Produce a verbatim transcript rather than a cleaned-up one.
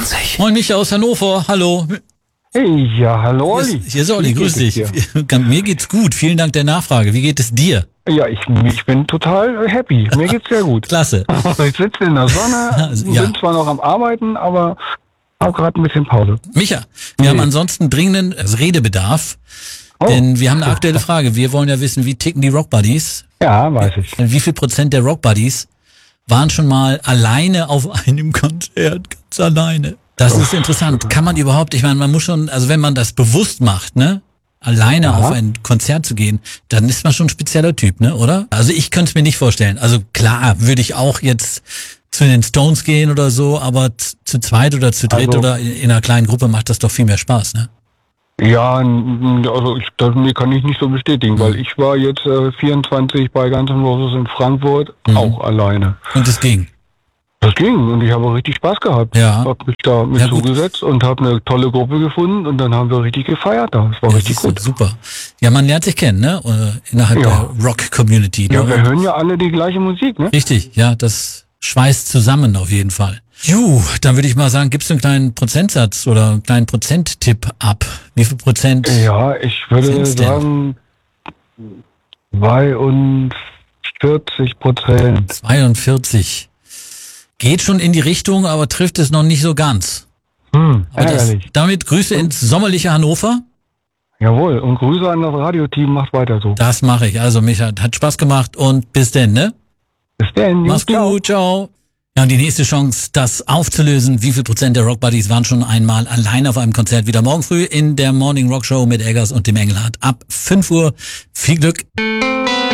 vierundzwanzig. Moin Micha aus Hannover, hallo. Hey, ja, hallo Olli. Hier ist Olli, grüß dich. Mir geht's gut, vielen Dank der Nachfrage. Wie geht es dir? Ja, ich, ich bin total happy. Mir geht's sehr gut. Klasse. Ich sitze in der Sonne, Ja. bin zwar noch am Arbeiten, aber habe gerade ein bisschen Pause. Micha, wir Nee. haben ansonsten dringenden Redebedarf, Oh. denn wir haben eine aktuelle Frage. Wir wollen ja wissen, wie ticken die Rock Buddies? Ja, weiß ich. Wie viel Prozent der Rock Buddies waren schon mal alleine auf einem Konzert, ganz alleine? Das ist interessant. Kann man überhaupt, ich meine, man muss schon, also wenn man das bewusst macht, ne, alleine Ja. auf ein Konzert zu gehen, dann ist man schon ein spezieller Typ, ne, oder? Also ich könnte es mir nicht vorstellen. Also klar, würde ich auch jetzt zu den Stones gehen oder so, aber z- zu zweit oder zu dritt Also- oder in in einer kleinen Gruppe macht das doch viel mehr Spaß, ne? Ja, n- also ich, das mir kann ich nicht so bestätigen, weil ich war jetzt äh, vierundzwanzig bei Guns N' Roses in Frankfurt Mhm. auch alleine. Und es ging. Das ging und ich habe richtig Spaß gehabt. Ja. Hab mich da mit Ja, gut. zugesetzt und habe eine tolle Gruppe gefunden und dann haben wir richtig gefeiert da. Das war Ja, richtig siehst du, gut. super. Ja, man lernt sich kennen, ne? Äh, Innerhalb Ja. der Rock-Community. Ja, ne? wir hören ja alle die gleiche Musik, ne? Richtig, ja, das schweißt zusammen auf jeden Fall. Juh, dann würde ich mal sagen, gibst du einen kleinen Prozentsatz oder einen kleinen Prozenttipp ab? Wie viel Prozent? Ja, ich würde Sind's denn? sagen zweiundvierzig Prozent. zweiundvierzig. Geht schon in die Richtung, aber trifft es noch nicht so ganz. Hm, Aber das, ärgerlich. damit Grüße ins sommerliche Hannover. Jawohl, und Grüße an das Radioteam, macht weiter so. Das mache ich. Also Micha, hat Spaß gemacht und bis denn, ne? Bis dann. Mach's Ciao. gut, ciao. Ja, und die nächste Chance, das aufzulösen, wie viel Prozent der Rock Buddies waren schon einmal allein auf einem Konzert, wieder morgen früh in der Morning Rock Show mit Eggers und dem Engelhardt ab fünf Uhr. Viel Glück.